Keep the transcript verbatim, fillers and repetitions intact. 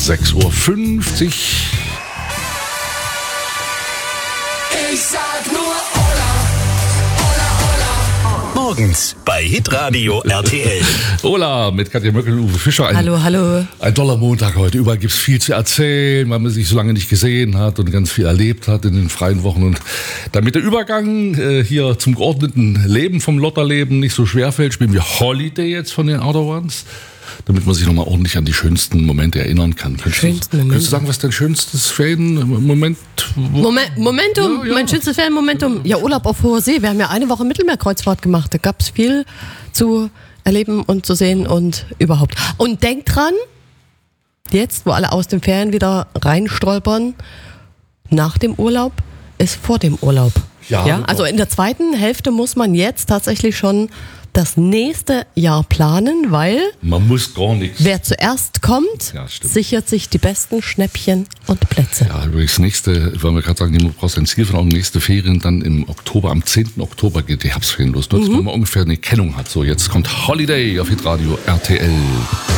sechs Uhr fünfzig. Ich sag nur Holla, Holla, Holla. Morgens bei Hitradio R T L. Hola, mit Katja Möckel und Uwe Fischer. Ein, Hallo, hallo. Ein toller Montag heute. Überall gibt es viel zu erzählen, weil man sich so lange nicht gesehen hat und ganz viel erlebt hat in den freien Wochen. Und damit der Übergang äh, hier zum geordneten Leben vom Lotterleben nicht so schwer fällt, spielen wir Holiday jetzt von den Outer Ones, damit man sich nochmal ordentlich an die schönsten Momente erinnern kann. Könntest, Schönsten du, Momente. könntest du sagen, was dein schönstes Fan-Moment Moment, Momentum, Ja, ja. mein schönstes Fan-Momentum. Ja, Urlaub auf hoher See. Wir haben ja eine Woche Mittelmeerkreuzfahrt gemacht. Da gab es viel zu erleben und zu sehen und überhaupt. Und denkt dran, jetzt, wo alle aus den Ferien wieder reinstolpern, nach dem Urlaub ist vor dem Urlaub. Ja, ja, super. also in der zweiten Hälfte muss man jetzt tatsächlich schon das nächste Jahr planen, weil Man muss gar nichts. wer zuerst kommt, Ja, stimmt. sichert sich die besten Schnäppchen und Plätze. Ja, übrigens nächste, weil wir gerade sagen, du brauchst ein Ziel von auch nächste Ferien, dann im Oktober, am zehnten Oktober geht die Herbstferien los. Nur, dass man mal ungefähr eine Kennung hat. So, jetzt kommt Holiday auf Hitradio R T L.